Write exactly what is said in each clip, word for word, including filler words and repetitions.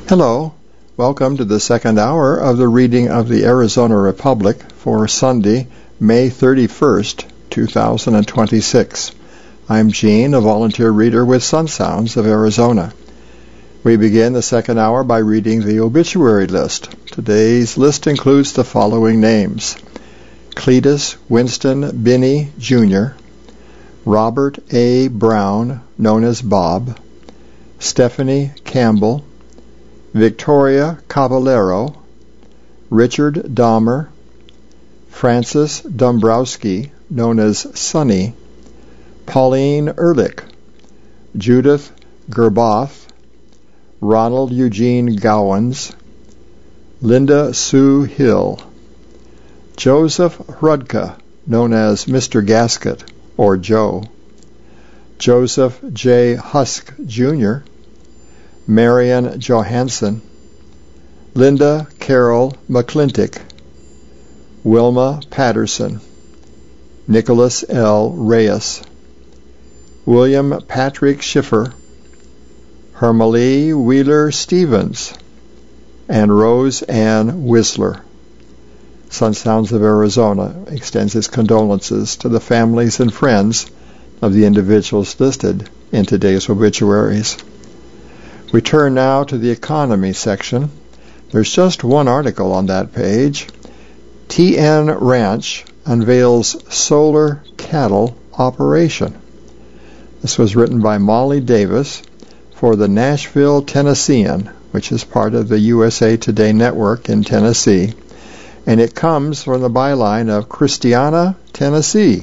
Hello, welcome to the second hour of the reading of the Arizona Republic for Sunday, May thirty-first, two thousand twenty-six. I'm Gene, a volunteer reader with Sun Sounds of Arizona. We begin the second hour by reading the obituary list. Today's list includes the following names: Cletus Winston Binney, Junior, Robert A. Brown, known as Bob, Stephanie Campbell, Victoria Caballero, Richard Dahmer, Francis Dombrowski, known as Sonny, Pauline Ehrlich, Judith Gerboth, Ronald Eugene Gowans, Linda Sue Hill, Joseph Hrudka, known as Mister Gasket or Joe, Joseph J. Husk, Junior, Marion Johansson, Linda Carol McClintock, Wilma Patterson, Nicholas L. Reyes, William Patrick Schiffer, Hermalee Wheeler Stevens, and Rose Ann Whistler. Sun Sounds of Arizona extends its condolences to the families and friends of the individuals listed in today's obituaries. We turn now to the economy section. There's just one article on that page. T N Ranch unveils solar cattle operation. This was written by Molly Davis for the Nashville Tennessean, which is part of the U S A Today network in Tennessee, and it comes from the byline of Christiana, Tennessee.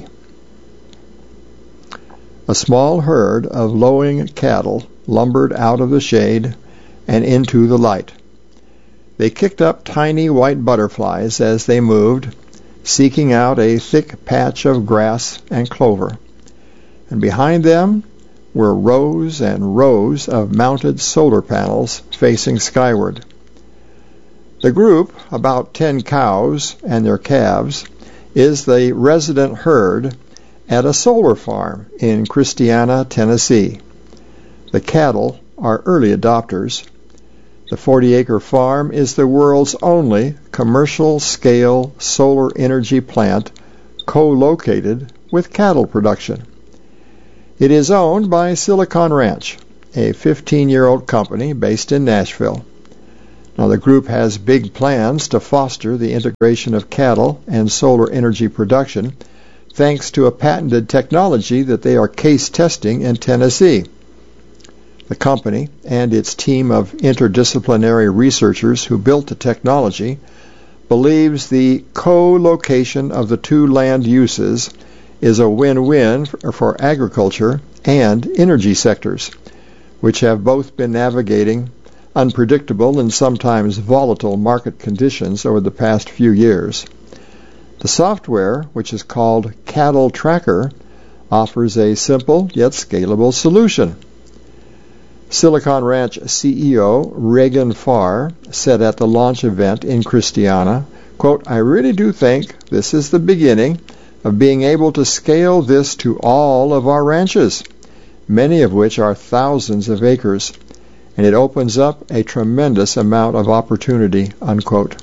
A small herd of lowing cattle lumbered out of the shade and into the light. They kicked up tiny white butterflies as they moved, seeking out a thick patch of grass and clover. And behind them were rows and rows of mounted solar panels facing skyward. The group, about ten cows and their calves, is the resident herd at a solar farm in Christiana, Tennessee. The cattle are early adopters. The forty-acre farm is the world's only commercial-scale solar energy plant co-located with cattle production. It is owned by Silicon Ranch, a fifteen-year-old company based in Nashville. Now, the group has big plans to foster the integration of cattle and solar energy production, thanks to a patented technology that they are case testing in Tennessee. The company and its team of interdisciplinary researchers who built the technology believes the co-location of the two land uses is a win-win for agriculture and energy sectors, which have both been navigating unpredictable and sometimes volatile market conditions over the past few years. The software, which is called Cattle Tracker, offers a simple yet scalable solution. Silicon Ranch C E O Reagan Farr said at the launch event in Christiana, quote, "I really do think this is the beginning of being able to scale this to all of our ranches, many of which are thousands of acres, and it opens up a tremendous amount of opportunity," unquote.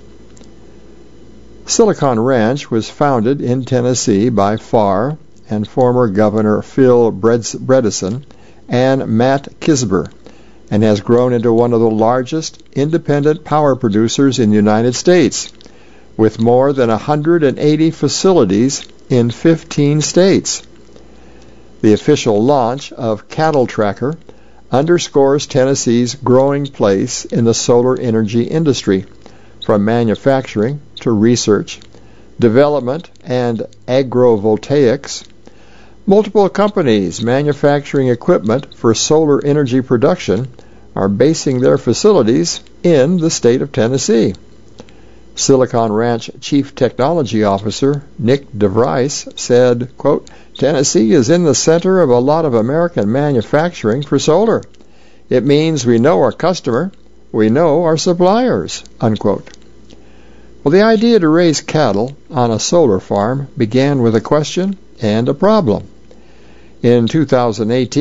Silicon Ranch was founded in Tennessee by Farr and former Governor Phil Bredesen and Matt Kisber, and has grown into one of the largest independent power producers in the United States, with more than one hundred eighty facilities in fifteen states. The official launch of Cattle Tracker underscores Tennessee's growing place in the solar energy industry, from manufacturing to research, development, and agrovoltaics. Multiple companies manufacturing equipment for solar energy production are basing their facilities in the state of Tennessee. Silicon Ranch Chief Technology Officer Nick DeVries said, quote, "Tennessee is in the center of a lot of American manufacturing for solar. It means we know our customer, we know our suppliers," unquote. Well, the idea to raise cattle on a solar farm began with a question and a problem. In two thousand eighteen,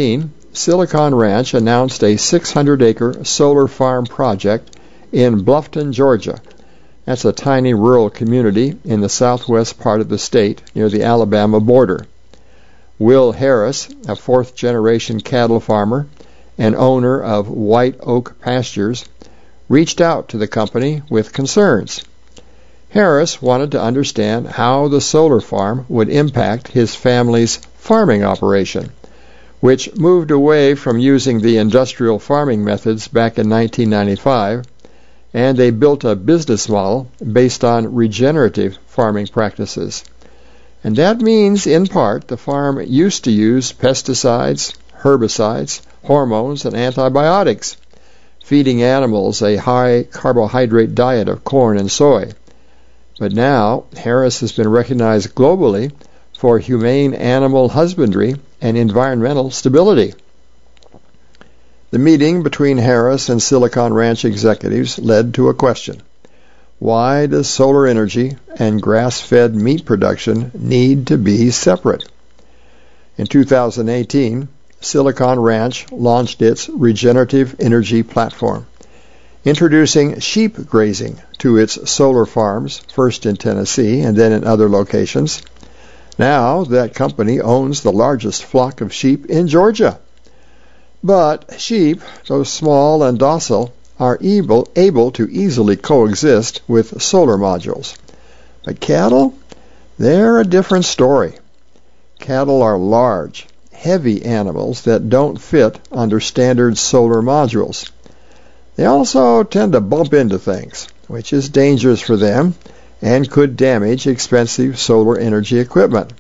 Silicon Ranch announced a six hundred acre solar farm project in Bluffton, Georgia. That's a tiny rural community in the southwest part of the state near the Alabama border. Will Harris, a fourth-generation cattle farmer and owner of White Oak Pastures, reached out to the company with concerns. Harris wanted to understand how the solar farm would impact his family's farming operation, which moved away from using the industrial farming methods back in nineteen ninety-five, and they built a business model based on regenerative farming practices. And that means, in part, the farm used to use pesticides, herbicides, hormones, and antibiotics, feeding animals a high carbohydrate diet of corn and soy. But now, Harris has been recognized globally for humane animal husbandry and environmental stability. The meeting between Harris and Silicon Ranch executives led to a question. Why does solar energy and grass-fed meat production need to be separate? In two thousand eighteen, Silicon Ranch launched its regenerative energy platform, introducing sheep grazing to its solar farms, first in Tennessee and then in other locations. Now that company owns the largest flock of sheep in Georgia. But sheep, though small and docile, are able, able to easily coexist with solar modules. But cattle, they're a different story. Cattle are large, heavy animals that don't fit under standard solar modules. They also tend to bump into things, which is dangerous for them and could damage expensive solar energy equipment.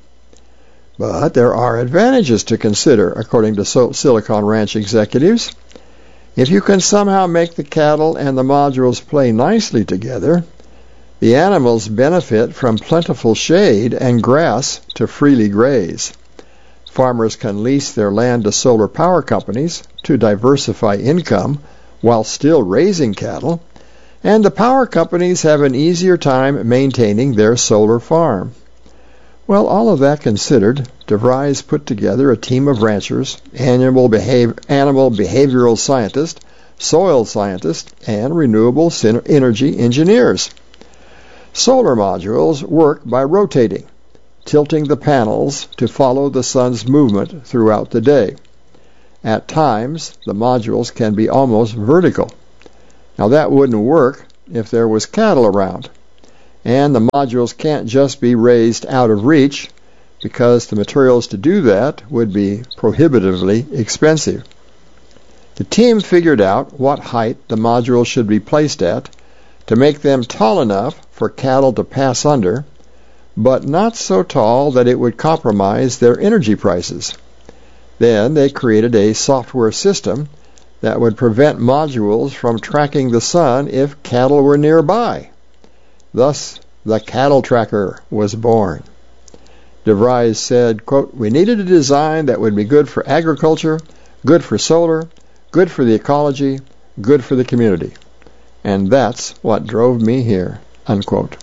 But there are advantages to consider, according to Silicon Ranch executives. If you can somehow make the cattle and the modules play nicely together, the animals benefit from plentiful shade and grass to freely graze. Farmers can lease their land to solar power companies to diversify income while still raising cattle, and the power companies have an easier time maintaining their solar farm. Well, all of that considered, DeVries put together a team of ranchers, animal, behave, animal behavioral scientists, soil scientists, and renewable energy engineers. Solar modules work by rotating, tilting the panels to follow the sun's movement throughout the day. At times, the modules can be almost vertical. Now that wouldn't work if there was cattle around. And the modules can't just be raised out of reach, because the materials to do that would be prohibitively expensive. The team figured out what height the modules should be placed at to make them tall enough for cattle to pass under, but not so tall that it would compromise their energy prices. Then they created a software system that would prevent modules from tracking the sun if cattle were nearby. Thus, the cattle tracker was born. DeVries said, quote, "We needed a design that would be good for agriculture, good for solar, good for the ecology, good for the community. And that's what drove me here," unquote.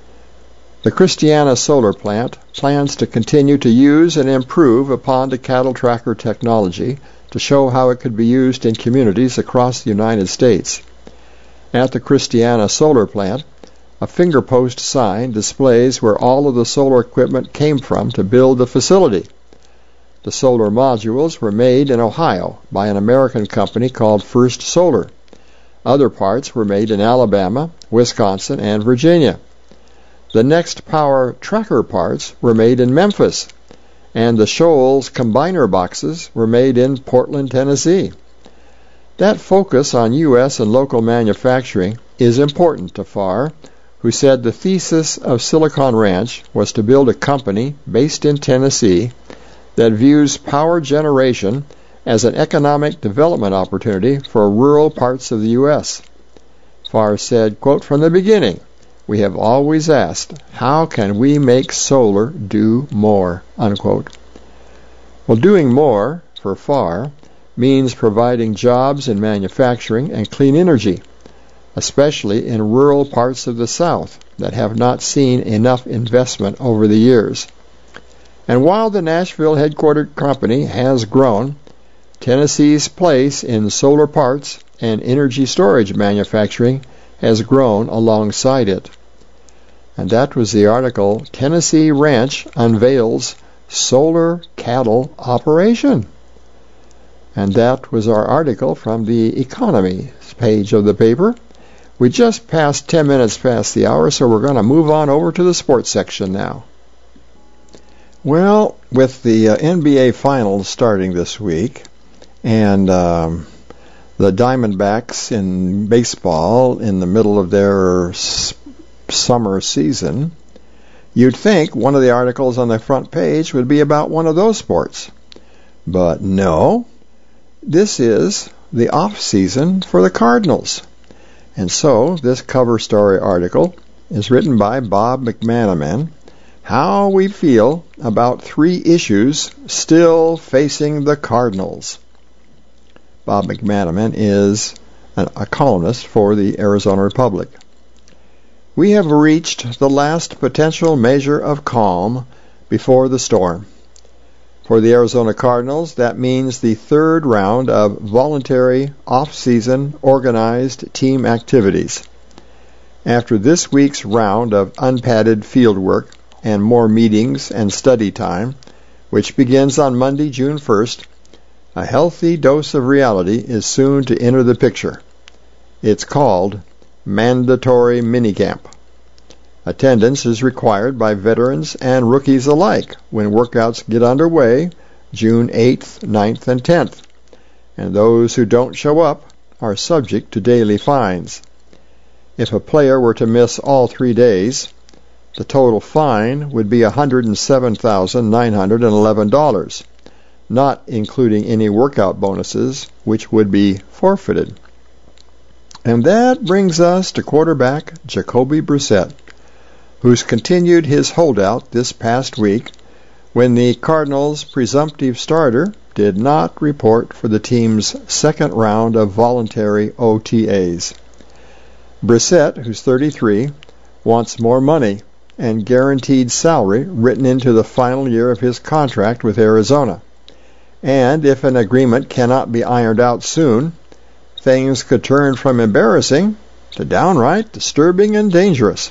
The Christiana Solar Plant plans to continue to use and improve upon the cattle tracker technology to show how it could be used in communities across the United States. At the Christiana Solar Plant, a finger post sign displays where all of the solar equipment came from to build the facility. The solar modules were made in Ohio by an American company called First Solar. Other parts were made in Alabama, Wisconsin, and Virginia. The Next Power tracker parts were made in Memphis, and the Shoals combiner boxes were made in Portland, Tennessee. That focus on U S and local manufacturing is important to Farr, who said the thesis of Silicon Ranch was to build a company based in Tennessee that views power generation as an economic development opportunity for rural parts of the U S Farr said, quote, "From the beginning, we have always asked, how can we make solar do more?" unquote. Well, doing more, for Farr, means providing jobs in manufacturing and clean energy, especially in rural parts of the South that have not seen enough investment over the years. And while the Nashville headquartered company has grown, Tennessee's place in solar parts and energy storage manufacturing has grown alongside it. And that was the article, Tennessee Ranch Unveils Solar Cattle Operation. And that was our article from the Economy page of the paper. We just passed ten minutes past the hour, so we're going to move on over to the sports section now. Well, with the uh, N B A Finals starting this week, and um, the Diamondbacks in baseball in the middle of their s- summer season, you'd think one of the articles on the front page would be about one of those sports. But no, this is the off-season for the Cardinals. And so this cover story article is written by Bob McManaman, How We Feel About Three Issues Still Facing the Cardinals. Bob McManaman is an, a columnist for the Arizona Republic. We have reached the last potential measure of calm before the storm. For the Arizona Cardinals, that means the third round of voluntary off-season organized team activities. After this week's round of unpadded field work and more meetings and study time, which begins on Monday, June first, a healthy dose of reality is soon to enter the picture. It's called mandatory minicamp. Attendance is required by veterans and rookies alike when workouts get underway June eighth, ninth, and tenth, and those who don't show up are subject to daily fines. If a player were to miss all three days, the total fine would be one hundred seven thousand nine hundred eleven dollars, not including any workout bonuses, which would be forfeited. And that brings us to quarterback Jacoby Brissett, who's continued his holdout this past week when the Cardinals' presumptive starter did not report for the team's second round of voluntary O T As. Brissett, who's thirty-three, wants more money and guaranteed salary written into the final year of his contract with Arizona. And if an agreement cannot be ironed out soon, things could turn from embarrassing to downright disturbing and dangerous.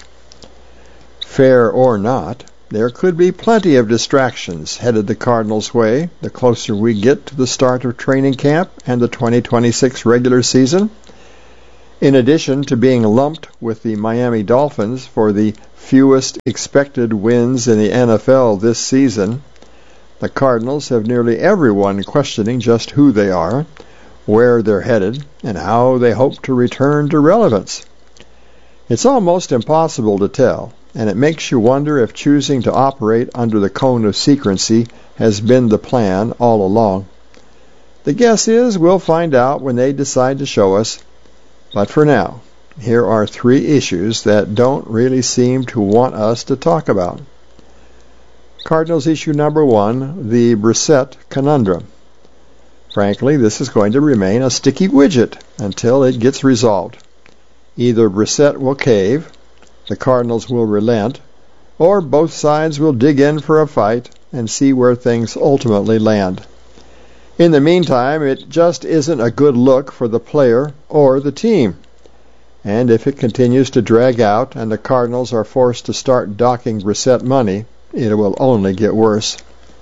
Fair or not, there could be plenty of distractions headed the Cardinals' way the closer we get to the start of training camp and the twenty twenty-six regular season. In addition to being lumped with the Miami Dolphins for the fewest expected wins in the N F L this season, the Cardinals have nearly everyone questioning just who they are, where they're headed, and how they hope to return to relevance. It's almost impossible to tell, and it makes you wonder if choosing to operate under the cone of secrecy has been the plan all along. The guess is we'll find out when they decide to show us, but for now, here are three issues that don't really seem to want us to talk about. Cardinals issue number one, the Brissett conundrum. Frankly, this is going to remain a sticky widget until it gets resolved. Either Brissett will cave, the Cardinals will relent, or both sides will dig in for a fight and see where things ultimately land. In the meantime, it just isn't a good look for the player or the team. And if it continues to drag out and the Cardinals are forced to start docking Brissett money, it will only get worse.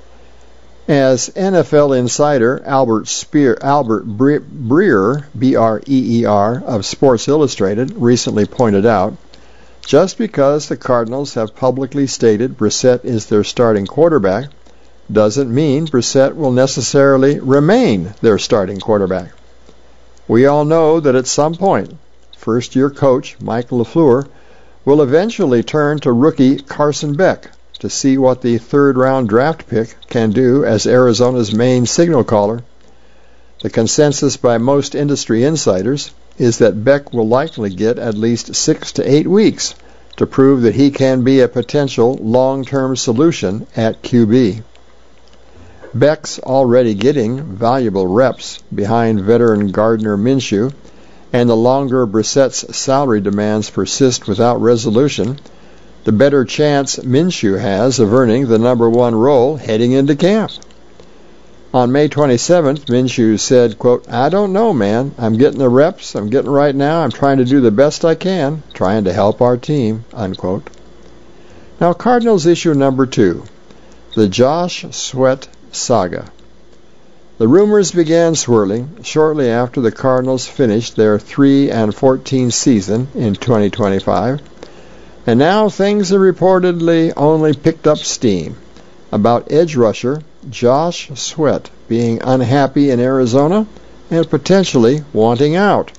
As N F L insider Albert Speer, Albert Breer, B R E E R, of Sports Illustrated recently pointed out, just because the Cardinals have publicly stated Brissett is their starting quarterback doesn't mean Brissett will necessarily remain their starting quarterback. We all know that at some point, first-year coach Mike LaFleur will eventually turn to rookie Carson Beck to see what the third-round draft pick can do as Arizona's main signal caller. The consensus by most industry insiders is that Beck will likely get at least six to eight weeks to prove that he can be a potential long-term solution at Q B. Beck's already getting valuable reps behind veteran Gardner Minshew, and the longer Brissett's salary demands persist without resolution, the better chance Minshew has of earning the number one role heading into camp. On May twenty-seventh, Minshew said, quote, "I don't know, man. I'm getting the reps. I'm getting right now. I'm trying to do the best I can, trying to help our team," unquote. Now, Cardinals issue number two, the Josh Sweat saga. The rumors began swirling shortly after the Cardinals finished their three and fourteen season in twenty twenty-five, and now things have reportedly only picked up steam about edge rusher Josh Sweat being unhappy in Arizona and potentially wanting out.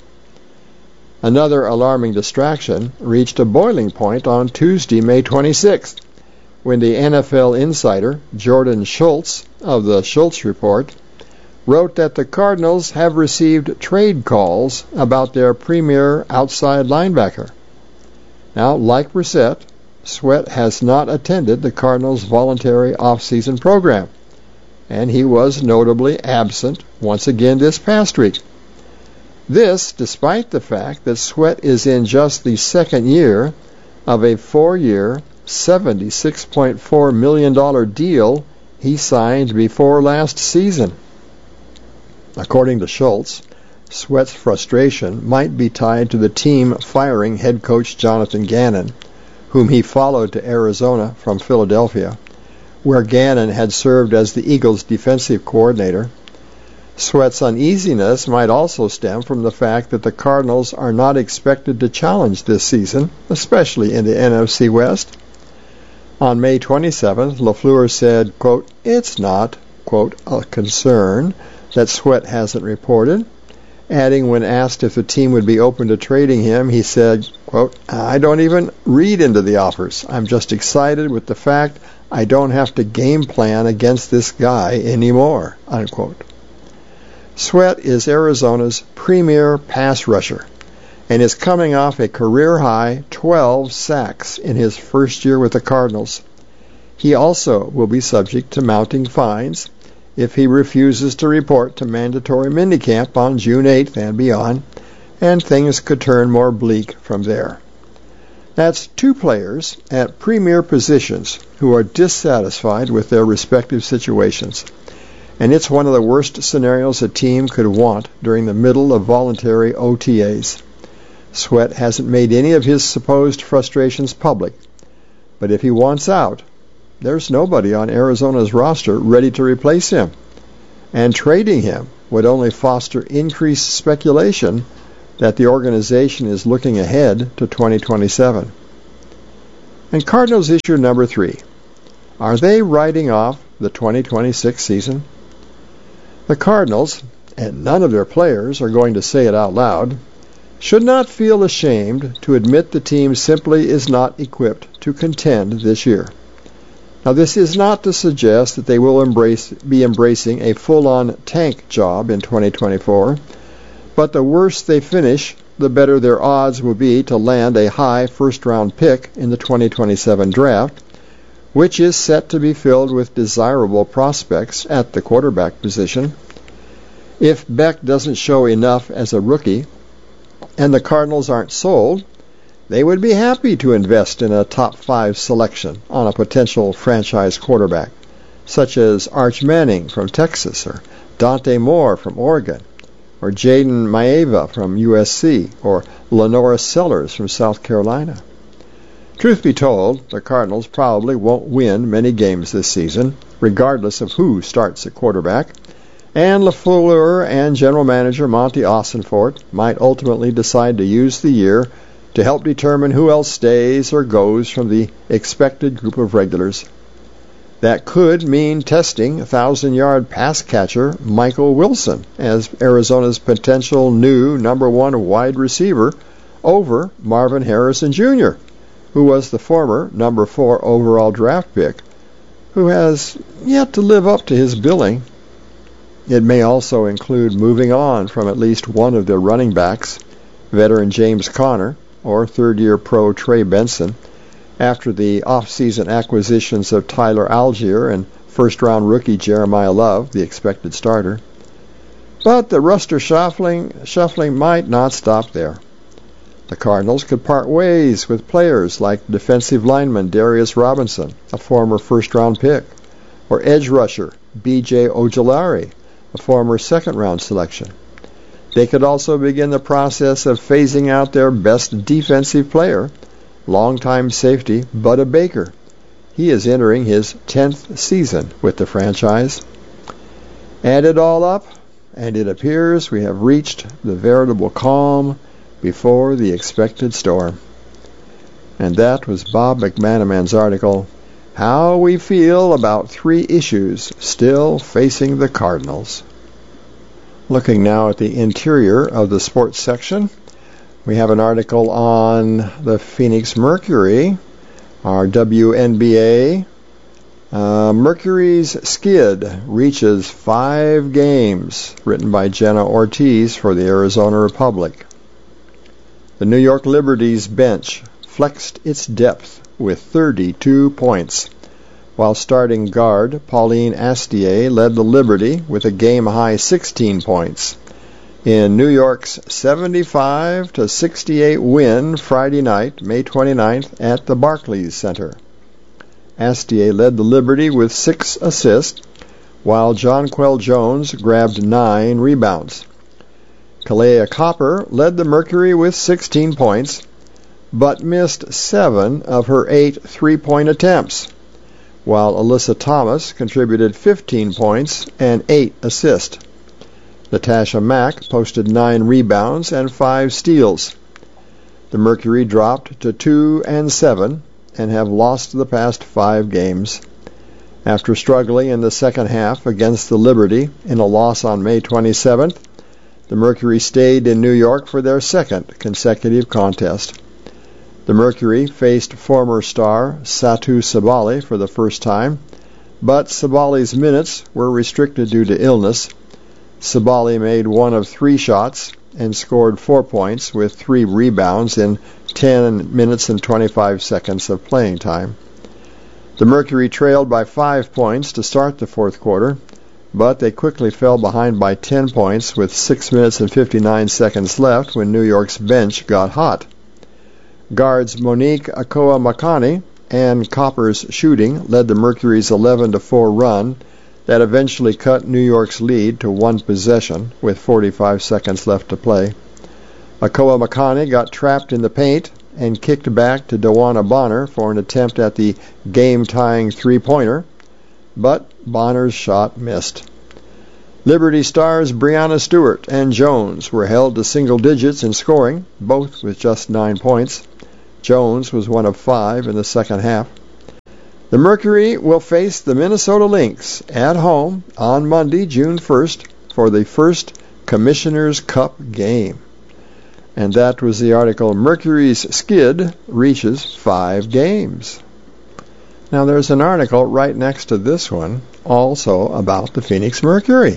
Another alarming distraction reached a boiling point on Tuesday, May twenty-sixth, when the N F L insider Jordan Schultz of the Schultz Report wrote that the Cardinals have received trade calls about their premier outside linebacker. Now, like Brissett, Sweat has not attended the Cardinals' voluntary off-season program, and he was notably absent once again this past week. This, despite the fact that Sweat is in just the second year of a four-year, seventy-six point four million dollars deal he signed before last season. According to Schultz, Sweat's frustration might be tied to the team firing head coach Jonathan Gannon, whom he followed to Arizona from Philadelphia, where Gannon had served as the Eagles' defensive coordinator. Sweat's uneasiness might also stem from the fact that the Cardinals are not expected to challenge this season, especially in the N F C West. On May twenty-seventh, LaFleur said, quote, "It's not, quote, a concern that Sweat hasn't reported," adding when asked if the team would be open to trading him, he said, quote, "I don't even read into the offers. I'm just excited with the fact I don't have to game plan against this guy anymore," unquote. Sweat is Arizona's premier pass rusher and is coming off a career-high twelve sacks in his first year with the Cardinals. He also will be subject to mounting fines if he refuses to report to mandatory minicamp on June eighth and beyond, and things could turn more bleak from there. That's two players at premier positions who are dissatisfied with their respective situations, and it's one of the worst scenarios a team could want during the middle of voluntary O T As. Sweat hasn't made any of his supposed frustrations public, but if he wants out, there's nobody on Arizona's roster ready to replace him, and trading him would only foster increased speculation that the organization is looking ahead to twenty twenty-seven. And Cardinals issue number three. Are they writing off the twenty twenty-six season? The Cardinals, and none of their players are going to say it out loud, should not feel ashamed to admit the team simply is not equipped to contend this year. Now, this is not to suggest that they will embrace, be embracing a full-on tank job in twenty twenty-four, but the worse they finish, the better their odds will be to land a high first-round pick in the twenty twenty-seven draft, which is set to be filled with desirable prospects at the quarterback position. If Beck doesn't show enough as a rookie, and the Cardinals aren't sold, they would be happy to invest in a top five selection on a potential franchise quarterback, such as Arch Manning from Texas, or Dante Moore from Oregon, or Jaden Maeva from U S C, or Lenora Sellers from South Carolina. Truth be told, the Cardinals probably won't win many games this season, regardless of who starts at quarterback, and LaFleur and General Manager Monty Ossenfort might ultimately decide to use the year to help determine who else stays or goes from the expected group of regulars. That could mean testing thousand-yard pass catcher Michael Wilson as Arizona's potential new number one wide receiver over Marvin Harrison Junior, who was the former number four overall draft pick, who has yet to live up to his billing. It may also include moving on from at least one of their running backs, veteran James Conner, or third-year pro Trey Benson, after the off-season acquisitions of Tyler Algier and first-round rookie Jeremiah Love, the expected starter. But the roster shuffling, shuffling might not stop there. The Cardinals could part ways with players like defensive lineman Darius Robinson, a former first-round pick, or edge rusher B J Ojulari, a former second-round selection. They could also begin the process of phasing out their best defensive player, longtime safety Budda Baker. He is entering his tenth season with the franchise. Add it all up, and it appears we have reached the veritable calm before the expected storm. And that was Bob McManaman's article, How We Feel About Three Issues Still Facing the Cardinals. Looking now at the interior of the sports section, we have an article on the Phoenix Mercury, our W N B A. Uh, Mercury's skid reaches five games, written by Jenna Ortiz for the Arizona Republic. The New York Liberty's bench flexed its depth with thirty-two points, while starting guard Pauline Astier led the Liberty with a game-high sixteen points in New York's seventy-five to sixty-eight win Friday night, May twenty-ninth, at the Barclays Center. Astier led the Liberty with six assists, while Jonquel Jones grabbed nine rebounds. Kalea Copper led the Mercury with sixteen points, but missed seven of her eight three-point attempts, while Alyssa Thomas contributed fifteen points and eight assists. Natasha Mack posted nine rebounds and five steals. The Mercury dropped to two and seven and have lost the past five games. After struggling in the second half against the Liberty in a loss on May twenty-seventh, the Mercury stayed in New York for their second consecutive contest. The Mercury faced former star Satu Sabali for the first time, but Sabali's minutes were restricted due to illness. Sabali made one of three shots and scored four points with three rebounds in ten minutes and twenty-five seconds of playing time. The Mercury trailed by five points to start the fourth quarter, but they quickly fell behind by ten points with six minutes and fifty-nine seconds left when New York's bench got hot. Guards Monique Akoa-Makani and Copper's shooting led the Mercury's eleven to four run that eventually cut New York's lead to one possession with forty-five seconds left to play. Akoa-Makani got trapped in the paint and kicked back to Dawana Bonner for an attempt at the game-tying three-pointer, but Bonner's shot missed. Liberty stars Brianna Stewart and Jones were held to single digits in scoring, both with just nine points. Jones was one of five in the second half. The Mercury will face the Minnesota Lynx at home on Monday, June first, for the first Commissioner's Cup game. And that was the article, Mercury's skid reaches five games. Now there's an article right next to this one also about the Phoenix Mercury.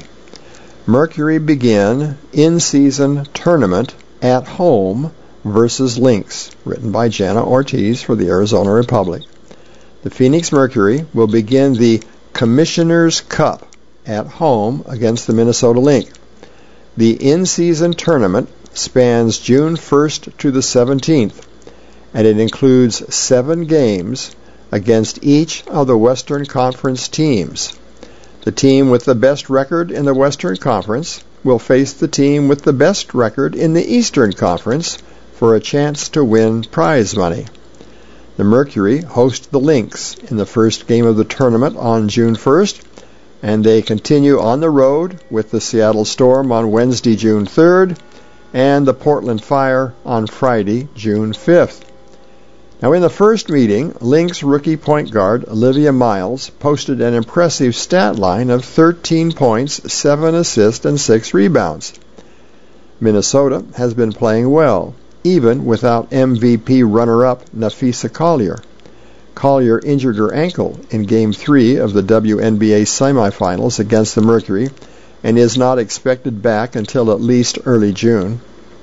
Mercury begin in-season tournament at home versus Lynx, written by Jenna Ortiz for the Arizona Republic. The Phoenix Mercury will begin the Commissioner's Cup at home against the Minnesota Lynx. The in-season tournament spans June first to the seventeenth, and it includes seven games against each of the Western Conference teams. The team with the best record in the Western Conference will face the team with the best record in the Eastern Conference for a chance to win prize money. The Mercury host the Lynx in the first game of the tournament on June first, and they continue on the road with the Seattle Storm on Wednesday, June third, and the Portland Fire on Friday, June fifth. Now in the first meeting, Lynx rookie point guard Olivia Miles posted an impressive stat line of thirteen points, seven assists, and six rebounds. Minnesota has been playing well, even without M V P runner-up Napheesa Collier. Collier injured her ankle in Game three of the W N B A semifinals against the Mercury and is not expected back until at least early June.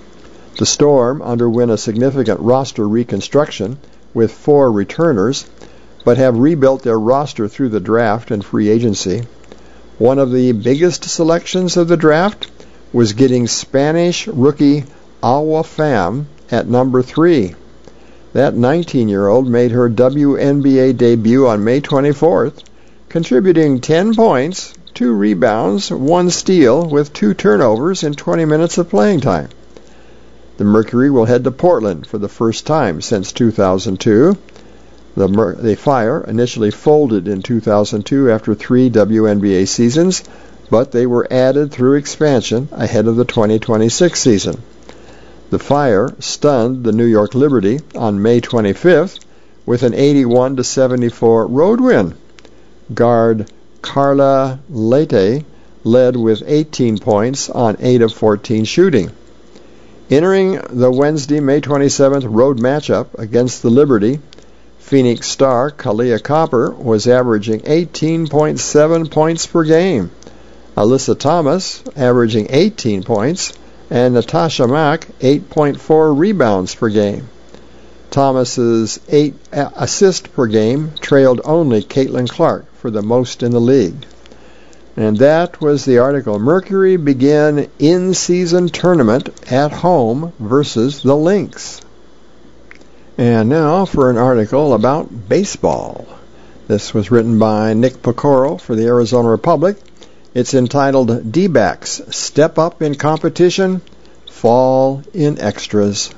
The Storm underwent a significant roster reconstruction with four returners, but have rebuilt their roster through the draft and free agency. One of the biggest selections of the draft was getting Spanish rookie Awa Pham at number three. That nineteen-year-old made her W N B A debut on May twenty-fourth, contributing ten points, two rebounds, one steal, with two turnovers in twenty minutes of playing time. The Mercury will head to Portland for the first time since two thousand two. The, Mer- the Fire initially folded in two thousand two after three W N B A seasons, but they were added through expansion ahead of the twenty twenty-six season. The Fire stunned the New York Liberty on May twenty-fifth with an eighty-one to seventy-four road win. Guard Carla Leite led with eighteen points on eight of fourteen shooting. Entering the Wednesday, May twenty-seventh road matchup against the Liberty, Phoenix star Kalia Copper was averaging eighteen point seven points per game. Alyssa Thomas averaging eighteen points, and Natasha Mack eight point four rebounds per game. Thomas's eight assists per game trailed only Caitlin Clark for the most in the league. And that was the article. Mercury begin in-season tournament at home versus the Lynx. And now for an article about baseball. This was written by Nick Pecoro for the Arizona Republic. It's entitled D-backs Step Up in Competition, Fall in Extras.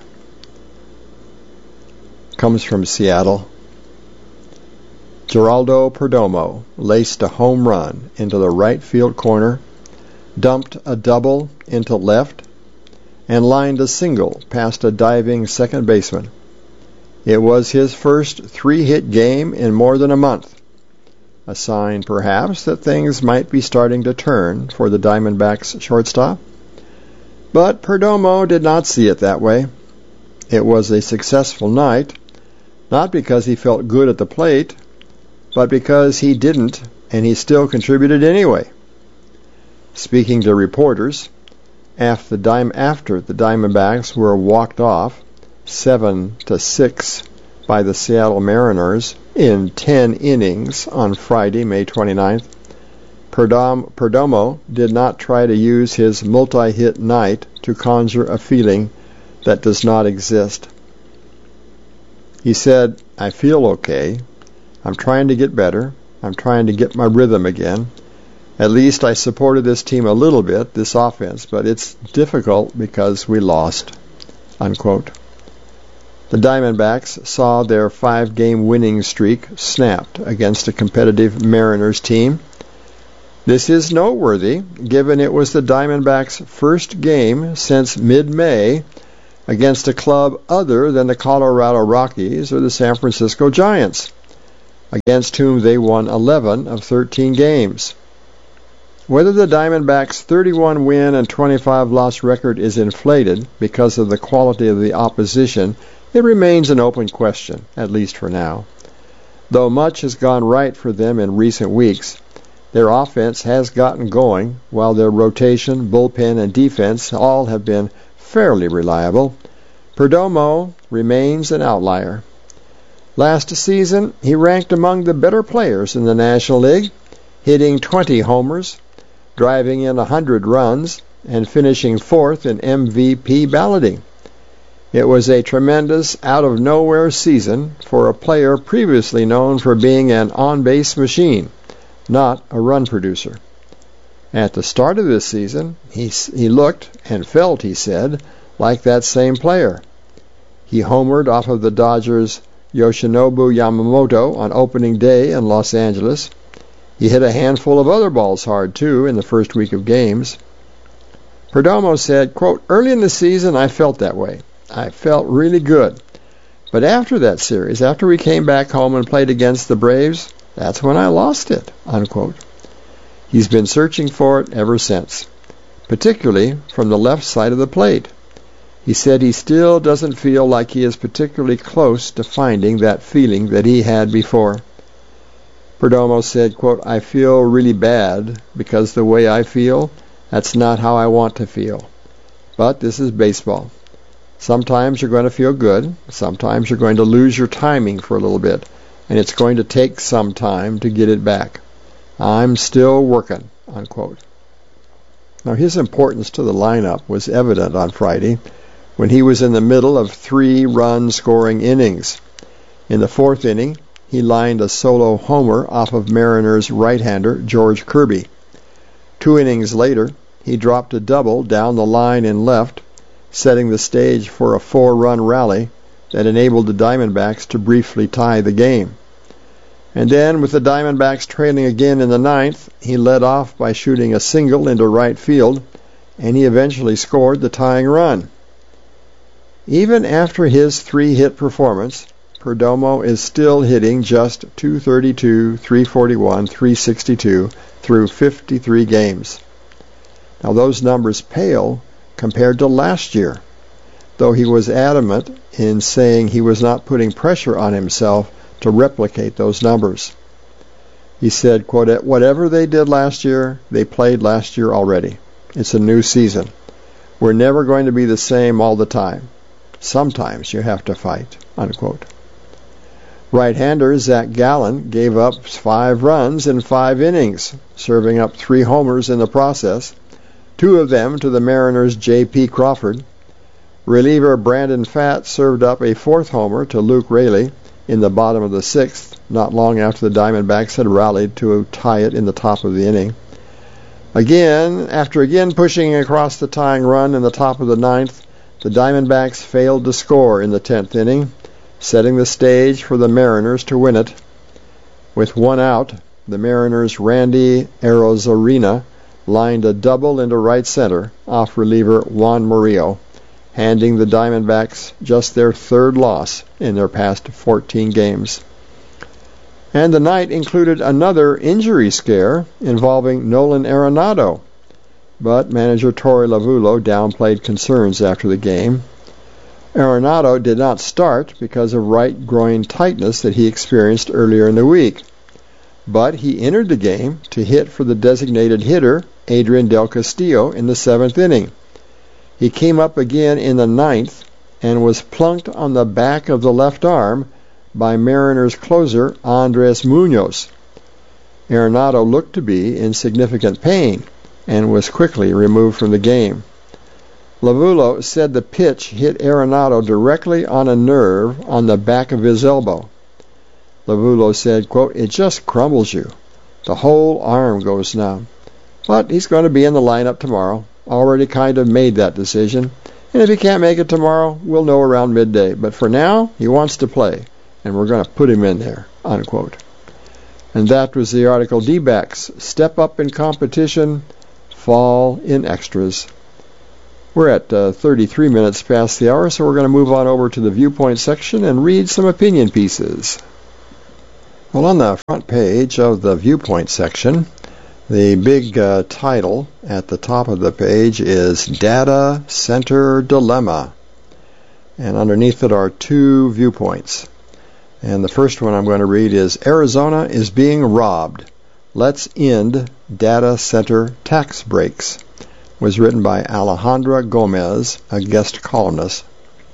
Comes from Seattle. Geraldo Perdomo laced a home run into the right field corner, dumped a double into left, and lined a single past a diving second baseman. It was his first three-hit game in more than a month, a sign perhaps that things might be starting to turn for the Diamondbacks shortstop. But Perdomo did not see it that way. It was a successful night, not because he felt good at the plate, but because he didn't, and he still contributed anyway. Speaking to reporters, after the, Dim- after the Diamondbacks were walked off seven to six by the Seattle Mariners in ten innings on Friday, May twenty-ninth, Perdom- Perdomo did not try to use his multi-hit night to conjure a feeling that does not exist. He said, "I feel okay. I'm trying to get better. I'm trying to get my rhythm again. At least I supported this team a little bit, this offense, but it's difficult because we lost." Unquote. The Diamondbacks saw their five-game winning streak snapped against a competitive Mariners team. This is noteworthy, given it was the Diamondbacks' first game since mid-May against a club other than the Colorado Rockies or the San Francisco Giants, against whom they won eleven of thirteen games. Whether the Diamondbacks' thirty-one win and twenty-five loss record is inflated because of the quality of the opposition, it remains an open question, at least for now. Though much has gone right for them in recent weeks, their offense has gotten going, while their rotation, bullpen, and defense all have been fairly reliable. Perdomo remains an outlier. Last season, he ranked among the better players in the National League, hitting twenty homers, driving in one hundred runs, and finishing fourth in M V P balloting. It was a tremendous out-of-nowhere season for a player previously known for being an on-base machine, not a run producer. At the start of this season, he, he looked and felt, he said, like that same player. He homered off of the Dodgers' Yoshinobu Yamamoto on opening day in Los Angeles. He hit a handful of other balls hard, too, in the first week of games. Perdomo said, quote, "Early in the season, I felt that way. I felt really good. But after that series, after we came back home and played against the Braves, that's when I lost it," unquote. He's been searching for it ever since, particularly from the left side of the plate. He said he still doesn't feel like he is particularly close to finding that feeling that he had before. Perdomo said, quote, "I feel really bad because the way I feel, that's not how I want to feel. But this is baseball. Sometimes you're going to feel good. Sometimes you're going to lose your timing for a little bit, and it's going to take some time to get it back. I'm still working," unquote. Now, his importance to the lineup was evident on Friday when he was in the middle of three run-scoring innings. In the fourth inning, he lined a solo homer off of Mariners right-hander George Kirby. Two innings later, he dropped a double down the line in left, setting the stage for a four-run rally that enabled the Diamondbacks to briefly tie the game. And then, with the Diamondbacks trailing again in the ninth, he led off by shooting a single into right field, and he eventually scored the tying run. Even after his three-hit performance, Perdomo is still hitting just two thirty-two, three forty-one, three sixty-two through fifty-three games. Now those numbers pale compared to last year, though he was adamant in saying he was not putting pressure on himself to replicate those numbers. He said, quote, "Whatever they did last year, they played last year already. It's a new season. We're never going to be the same all the time. Sometimes you have to fight," unquote. Right-hander Zach Gallen gave up five runs in five innings, serving up three homers in the process, two of them to the Mariners' J P Crawford. Reliever Brandon Pfaadt served up a fourth homer to Luke Raley in the bottom of the sixth, not long after the Diamondbacks had rallied to tie it in the top of the inning. Again, after again pushing across the tying run in the top of the ninth, the Diamondbacks failed to score in the tenth inning, setting the stage for the Mariners to win it. With one out, the Mariners' Randy Arozarena lined a double into right center off reliever Juan Murillo, handing the Diamondbacks just their third loss in their past fourteen games. And the night included another injury scare involving Nolan Arenado, but manager Torey Lovullo downplayed concerns after the game. Arenado did not start because of right groin tightness that he experienced earlier in the week, but he entered the game to hit for the designated hitter Adrian Del Castillo in the seventh inning. He came up again in the ninth and was plunked on the back of the left arm by Mariners closer Andres Munoz. Arenado looked to be in significant pain and was quickly removed from the game. Lovullo said the pitch hit Arenado directly on a nerve on the back of his elbow. Lovullo said, quote, "It just crumbles you. The whole arm goes numb. But he's going to be in the lineup tomorrow. Already kind of made that decision. And if he can't make it tomorrow, we'll know around midday. But for now, he wants to play, and we're going to put him in there," unquote. And that was the article, D-backs Step Up in Competition, Fall in Extras. We're at uh, thirty-three minutes past the hour, so we're going to move on over to the Viewpoint section and read some opinion pieces. Well, on the front page of the Viewpoint section, the big uh, title at the top of the page is Data Center Dilemma. And underneath it are two viewpoints. And the first one I'm going to read is Arizona is being robbed. Let's end data center tax breaks. Was written by Alejandra Gomez, a guest columnist.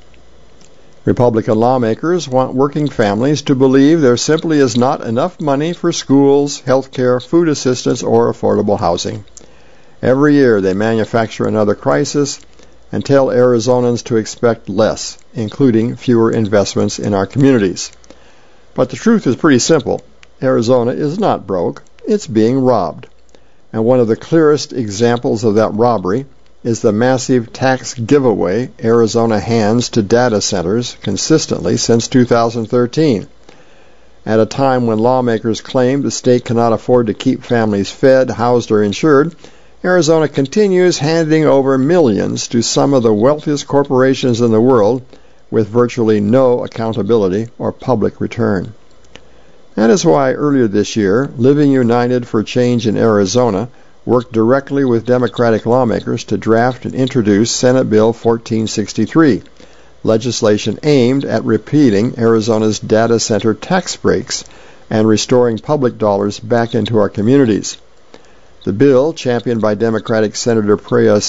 Republican lawmakers want working families to believe there simply is not enough money for schools, health care, food assistance, or affordable housing. Every year they manufacture another crisis and tell Arizonans to expect less, including fewer investments in our communities. But the truth is pretty simple. Arizona is not broke. It's being robbed. And one of the clearest examples of that robbery is the massive tax giveaway Arizona hands to data centers consistently since two thousand thirteen. At a time when lawmakers claim the state cannot afford to keep families fed, housed, or insured, Arizona continues handing over millions to some of the wealthiest corporations in the world with virtually no accountability or public return. That is why earlier this year, Living United for Change in Arizona worked directly with Democratic lawmakers to draft and introduce Senate Bill fourteen sixty-three, legislation aimed at repealing Arizona's data center tax breaks and restoring public dollars back into our communities. The bill, championed by Democratic Senator Priya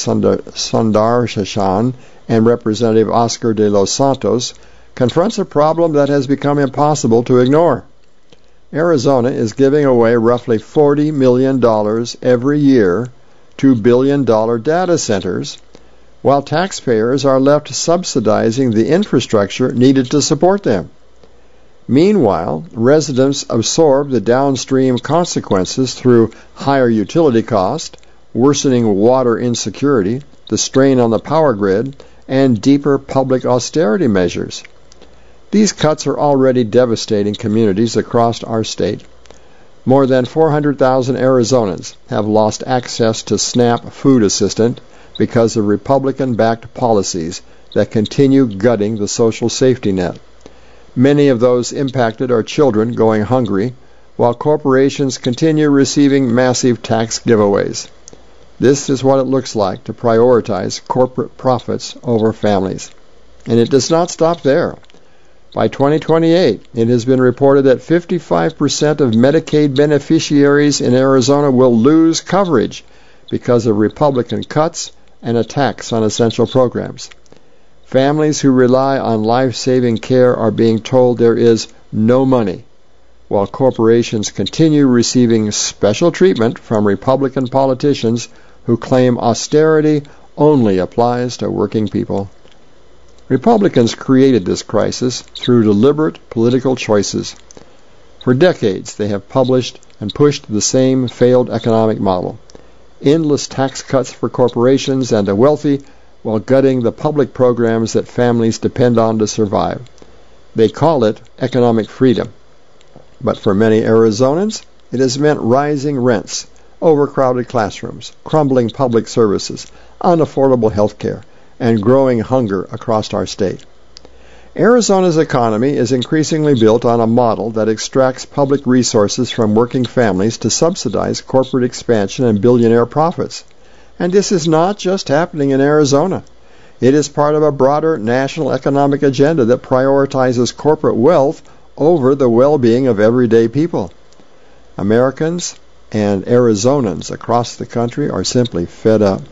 Sundarshan and Representative Oscar de los Santos, confronts a problem that has become impossible to ignore. Arizona is giving away roughly forty million dollars every year to billion-dollar data centers, while taxpayers are left subsidizing the infrastructure needed to support them. Meanwhile, residents absorb the downstream consequences through higher utility costs, worsening water insecurity, the strain on the power grid, and deeper public austerity measures. These cuts are already devastating communities across our state. More than four hundred thousand Arizonans have lost access to SNAP food assistance because of Republican-backed policies that continue gutting the social safety net. Many of those impacted are children going hungry, while corporations continue receiving massive tax giveaways. This is what it looks like to prioritize corporate profits over families. And it does not stop there. By twenty twenty-eight, it has been reported that fifty-five percent of Medicaid beneficiaries in Arizona will lose coverage because of Republican cuts and attacks on essential programs. Families who rely on life-saving care are being told there is no money, while corporations continue receiving special treatment from Republican politicians who claim austerity only applies to working people. Republicans created this crisis through deliberate political choices. For decades, they have published and pushed the same failed economic model: endless tax cuts for corporations and the wealthy while gutting the public programs that families depend on to survive. They call it economic freedom. But for many Arizonans, it has meant rising rents, overcrowded classrooms, crumbling public services, unaffordable health care, and growing hunger across our state. Arizona's economy is increasingly built on a model that extracts public resources from working families to subsidize corporate expansion and billionaire profits. And this is not just happening in Arizona. It is part of a broader national economic agenda that prioritizes corporate wealth over the well-being of everyday people. Americans and Arizonans across the country are simply fed up.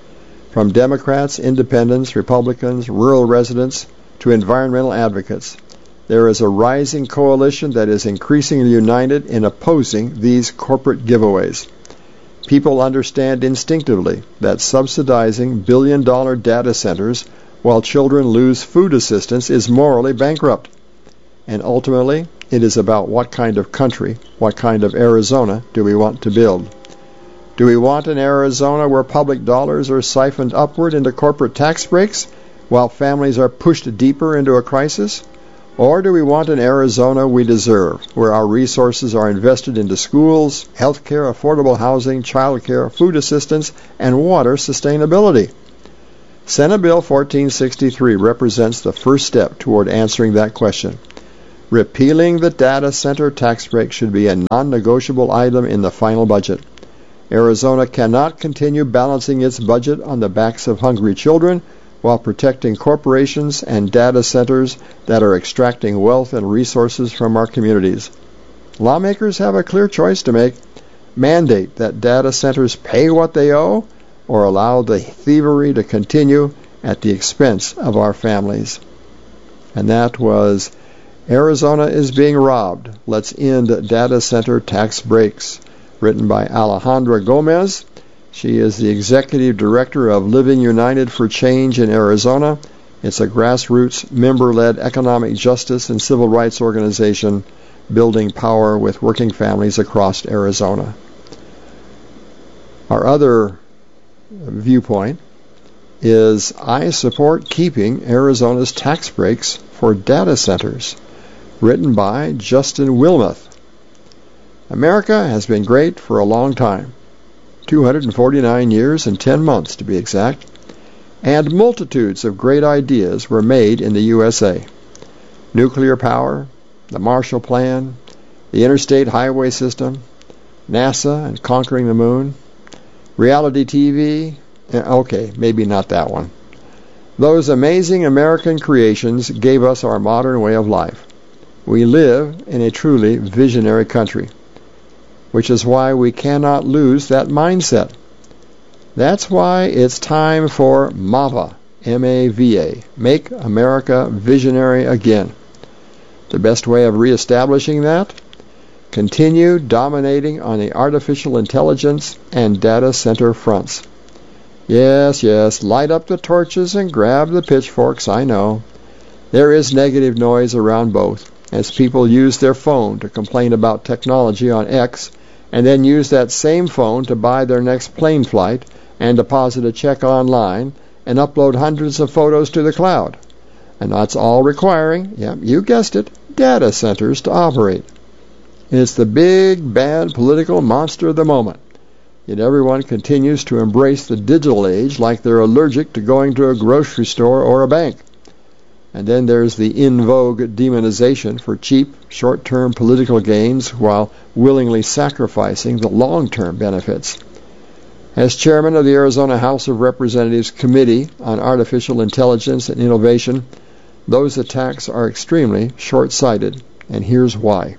From Democrats, independents, Republicans, rural residents, to environmental advocates, there is a rising coalition that is increasingly united in opposing these corporate giveaways. People understand instinctively that subsidizing billion-dollar data centers while children lose food assistance is morally bankrupt. And ultimately, it is about what kind of country, what kind of Arizona do we want to build. Do we want an Arizona where public dollars are siphoned upward into corporate tax breaks while families are pushed deeper into a crisis? Or do we want an Arizona we deserve, where our resources are invested into schools, health care, affordable housing, child care, food assistance, and water sustainability? Senate Bill fourteen sixty-three represents the first step toward answering that question. Repealing the data center tax break should be a non-negotiable item in the final budget. Arizona cannot continue balancing its budget on the backs of hungry children while protecting corporations and data centers that are extracting wealth and resources from our communities. Lawmakers have a clear choice to make: mandate that data centers pay what they owe, or allow the thievery to continue at the expense of our families. And that was Arizona is Being Robbed. Let's End Data Center Tax Breaks, written by Alejandra Gomez. She is the Executive Director of Living United for Change in Arizona. It's a grassroots, member-led economic justice and civil rights organization building power with working families across Arizona. Our other viewpoint is I support keeping Arizona's tax breaks for data centers, written by Justin Wilmoth. America has been great for a long time, two hundred forty-nine years and ten months to be exact, and multitudes of great ideas were made in the U S A. Nuclear power, the Marshall Plan, the interstate highway system, NASA and conquering the moon, reality T V, okay, maybe not that one. Those amazing American creations gave us our modern way of life. We live in a truly visionary country, which is why we cannot lose that mindset. That's why it's time for MAVA, M A V A, Make America Visionary Again. The best way of reestablishing that? Continue dominating on the artificial intelligence and data center fronts. Yes, yes, light up the torches and grab the pitchforks, I know. There is negative noise around both, as people use their phone to complain about technology on X and then use that same phone to buy their next plane flight and deposit a check online and upload hundreds of photos to the cloud. And that's all requiring, yeah, you guessed it, data centers to operate. It's the big, bad political monster of the moment. Yet everyone continues to embrace the digital age like they're allergic to going to a grocery store or a bank. And then there's the in vogue demonization for cheap, short-term political gains while willingly sacrificing the long-term benefits. As chairman of the Arizona House of Representatives Committee on Artificial Intelligence and Innovation, those attacks are extremely short-sighted, and here's why.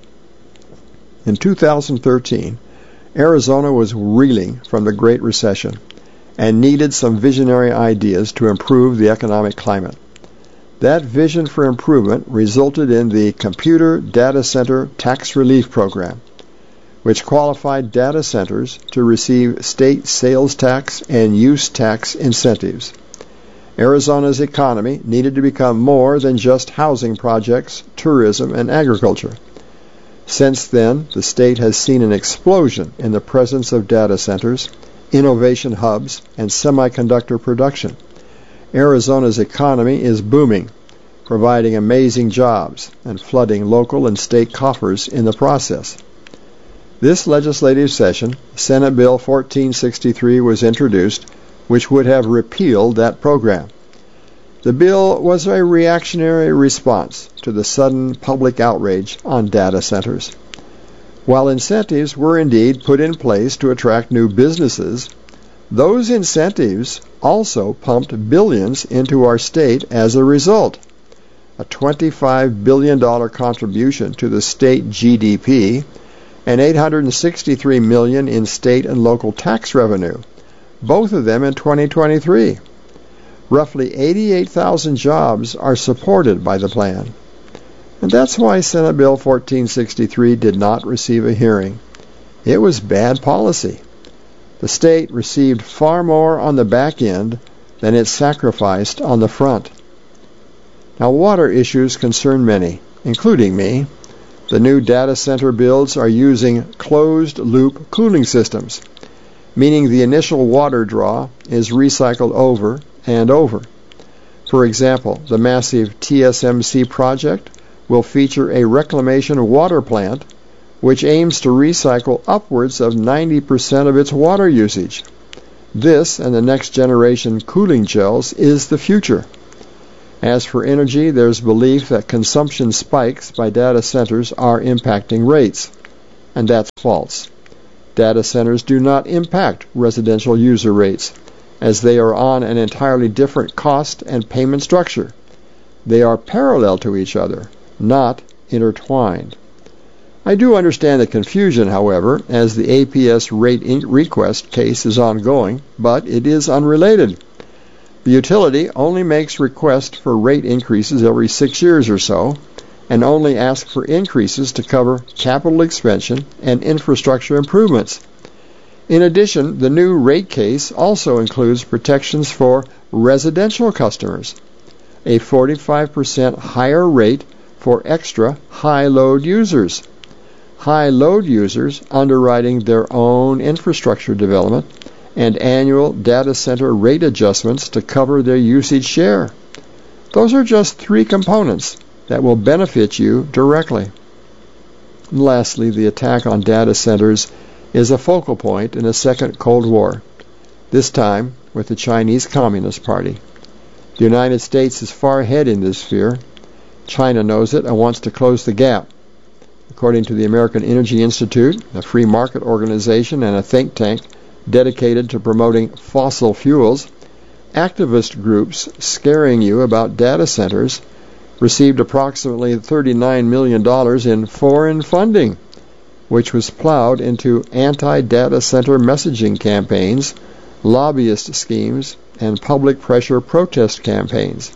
In two thousand thirteen, Arizona was reeling from the Great Recession and needed some visionary ideas to improve the economic climate. That vision for improvement resulted in the Computer Data Center Tax Relief Program, which qualified data centers to receive state sales tax and use tax incentives. Arizona's economy needed to become more than just housing projects, tourism, and agriculture. Since then, the state has seen an explosion in the presence of data centers, innovation hubs, and semiconductor production. Arizona's economy is booming, providing amazing jobs and flooding local and state coffers in the process. This legislative session, Senate Bill fourteen sixty-three was introduced, which would have repealed that program. The bill was a reactionary response to the sudden public outrage on data centers. While incentives were indeed put in place to attract new businesses, those incentives also pumped billions into our state as a result. A twenty-five billion dollars contribution to the state G D P and eight hundred sixty-three million dollars in state and local tax revenue, both of them in twenty twenty-three. Roughly eighty-eight thousand jobs are supported by the plan. And that's why Senate Bill fourteen sixty-three did not receive a hearing. It was bad policy. The state received far more on the back end than it sacrificed on the front. Now, water issues concern many, including me. The new data center builds are using closed-loop cooling systems, meaning the initial water draw is recycled over and over. For example, the massive T S M C project will feature a reclamation water plant which aims to recycle upwards of ninety percent of its water usage. This and the next generation cooling gels is the future. As for energy, there's belief that consumption spikes by data centers are impacting rates, and that's false. Data centers do not impact residential user rates, as they are on an entirely different cost and payment structure. They are parallel to each other, not intertwined. I do understand the confusion, however, as the A P S rate request case is ongoing, but it is unrelated. The utility only makes requests for rate increases every six years or so, and only asks for increases to cover capital expansion and infrastructure improvements. In addition, the new rate case also includes protections for residential customers, a forty-five percent higher rate for extra high-load users. High-load users underwriting their own infrastructure development and annual data center rate adjustments to cover their usage share. Those are just three components that will benefit you directly. And lastly, the attack on data centers is a focal point in a second Cold War, this time with the Chinese Communist Party. The United States is far ahead in this sphere. China knows it and wants to close the gap. According to the American Energy Institute, a free market organization and a think tank dedicated to promoting fossil fuels, activist groups scaring you about data centers received approximately thirty-nine million dollars in foreign funding, which was plowed into anti-data center messaging campaigns, lobbyist schemes, and public pressure protest campaigns.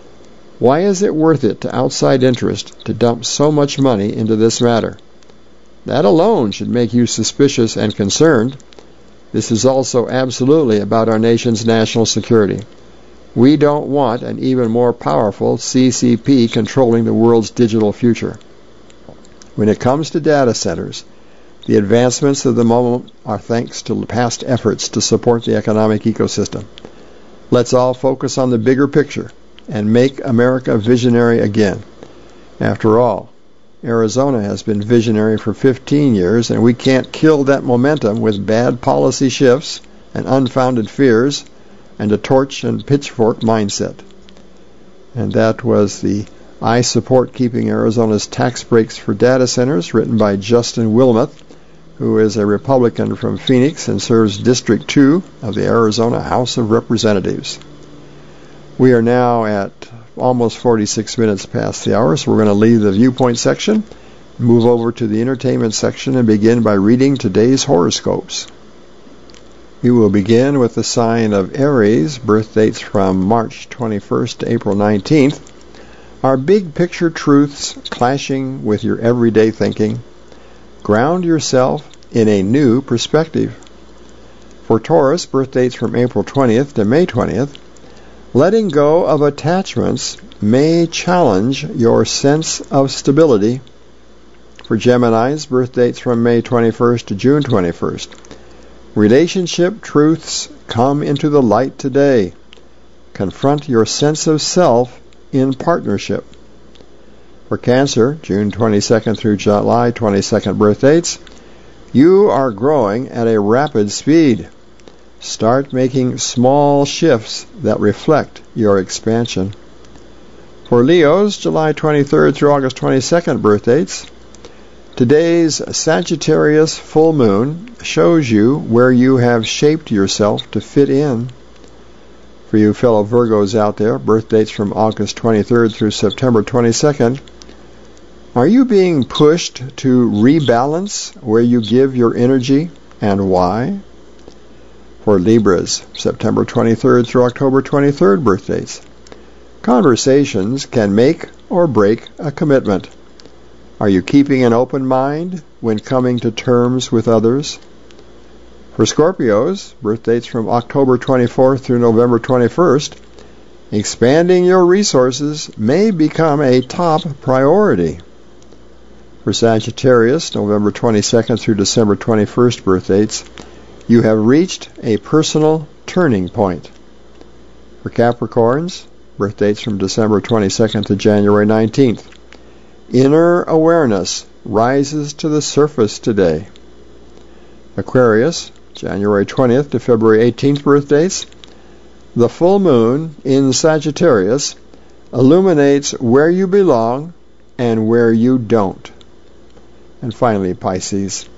Why is it worth it to outside interest to dump so much money into this matter? That alone should make you suspicious and concerned. This is also absolutely about our nation's national security. We don't want an even more powerful C C P controlling the world's digital future. When it comes to data centers, The advancements of the moment are thanks to past efforts to support the economic ecosystem. Let's all focus on the bigger picture and make America visionary again. After all, Arizona has been visionary for fifteen years, and we can't kill that momentum with bad policy shifts and unfounded fears and a torch and pitchfork mindset. And that was the I Support Keeping Arizona's Tax Breaks for Data Centers, written by Justin Wilmoth, who is a Republican from Phoenix and serves District two of the Arizona House of Representatives. We are now at almost forty-six minutes past the hour, so we're going to leave the viewpoint section, move over to the entertainment section, and begin by reading today's horoscopes. We will begin with the sign of Aries, birth dates from March twenty-first to April nineteenth. Are big picture truths clashing with your everyday thinking? Ground yourself in a new perspective. For Taurus, birth dates from April twentieth to May twentieth, letting go of attachments may challenge your sense of stability. For Geminis, birth dates from May twenty-first to June twenty-first, relationship truths come into the light today. Confront your sense of self in partnership. For Cancer, June twenty-second through July twenty-second birth dates, you are growing at a rapid speed. Start making small shifts that reflect your expansion. For Leos, July twenty-third through August twenty-second birth dates, today's Sagittarius full moon shows you where you have shaped yourself to fit in. For you fellow Virgos out there, birth dates from August twenty-third through September twenty-second, are you being pushed to rebalance where you give your energy and why? For Libras, September twenty-third through October twenty-third birth dates, conversations can make or break a commitment. Are you keeping an open mind when coming to terms with others? For Scorpios, birth dates from October twenty-fourth through November twenty-first, expanding your resources may become a top priority. For Sagittarius, November twenty-second through December twenty-first birth dates, you have reached a personal turning point. For Capricorns, birth dates from December twenty-second to January nineteenth, inner awareness rises to the surface today. Aquarius, January twentieth to February eighteenth birth dates, the full moon in Sagittarius illuminates where you belong and where you don't. And finally, Pisces,